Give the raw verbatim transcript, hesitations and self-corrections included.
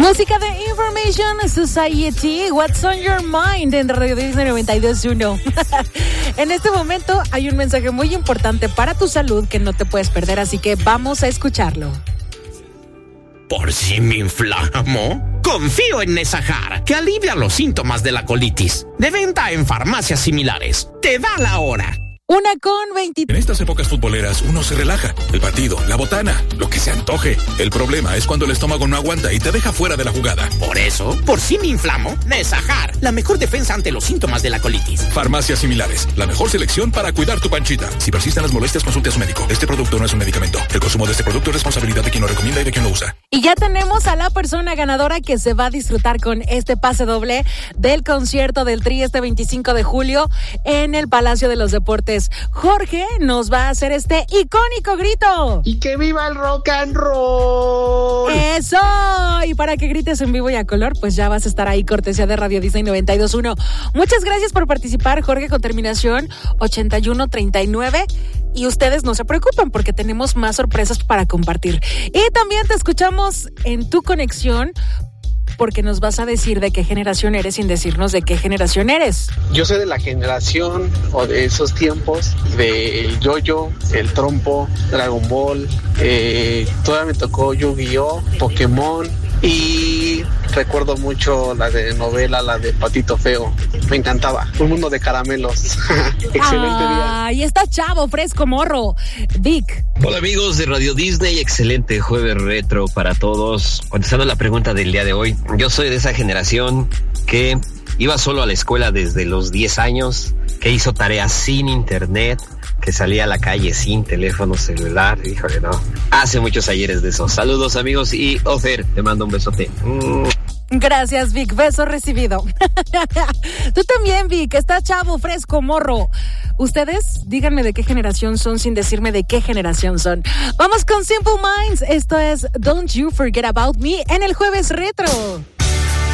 Música de Information Society, What's on Your Mind en Radio Disney noventa y dos punto uno. En este momento hay un mensaje muy importante para tu salud que no te puedes perder, así que vamos a escucharlo. ¿Por si me inflamo? Confío en Nesajar, que alivia los síntomas de la colitis. De venta en farmacias similares. Te da la hora. Una con veinte. En estas épocas futboleras uno se relaja. El partido, la botana, lo que se antoje. El problema es cuando el estómago no aguanta y te deja fuera de la jugada. Por eso, por si me inflamo, Nesajar, la mejor defensa ante los síntomas de la colitis. Farmacias similares, la mejor selección para cuidar tu panchita. Si persisten las molestias, consulte a su médico. Este producto no es un medicamento. El consumo de este producto es responsabilidad de quien lo recomienda y de quien lo usa. Y ya tenemos a la persona ganadora que se va a disfrutar con este pase doble del concierto del Tri este veinticinco de julio en el Palacio de los Deportes. Jorge nos va a hacer este icónico grito. ¡Y que viva el rock and roll! ¡Eso! Y para que grites en vivo y a color, pues ya vas a estar ahí, cortesía de Radio Disney noventa y dos punto uno. Muchas gracias por participar, Jorge, con terminación ochenta y uno treinta y nueve. Y ustedes no se preocupen porque tenemos más sorpresas para compartir. Y también te escuchamos en tu conexión, porque nos vas a decir de qué generación eres sin decirnos de qué generación eres. Yo soy de la generación o de esos tiempos del yo-yo, el trompo, Dragon Ball, eh, todavía me tocó Yu-Gi-Oh, Pokémon y recuerdo mucho la de novela, la de Patito Feo. Me encantaba. Un mundo de caramelos. Excelente día. Ay, está chavo, fresco, morro. Vic. Hola amigos de Radio Disney, excelente jueves retro para todos. Contestando la pregunta del día de hoy, yo soy de esa generación que iba solo a la escuela desde los diez años, que hizo tareas sin internet, que salía a la calle sin teléfono celular. Híjole, no. Hace muchos ayeres de eso. Saludos amigos y Ofer, te mando un besote. Mm. Gracias, Vic. Beso recibido. Tú también, Vic. Está chavo, fresco, morro. Ustedes, díganme de qué generación son sin decirme de qué generación son. Vamos con Simple Minds. Esto es Don't You Forget About Me en el Jueves Retro.